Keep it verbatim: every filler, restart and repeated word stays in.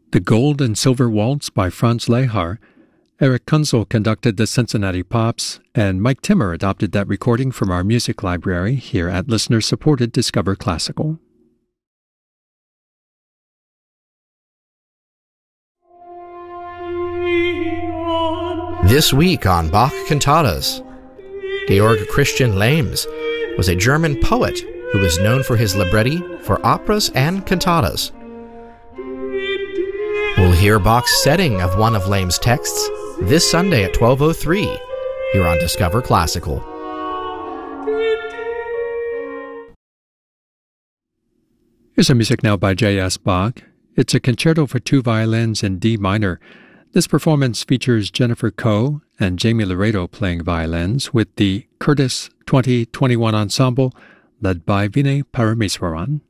The Gold and Silver Waltz by Franz Lehar. Eric Kunzel conducted the Cincinnati Pops, and Mike Timmer adopted that recording from our music library here at listener-supported Discover Classical. This week on Bach Cantatas, Georg Christian Lehms was a German poet who was known for his libretti for operas and cantatas. We'll hear Bach's setting of one of Lehm's texts this Sunday at twelve oh three here on Discover Classical. Here's some music now by J S Bach. It's a concerto for two violins in D minor. This performance features Jennifer Coe and Jamie Laredo playing violins with the Curtis twenty twenty-one Ensemble led by Vinay Parameswaran.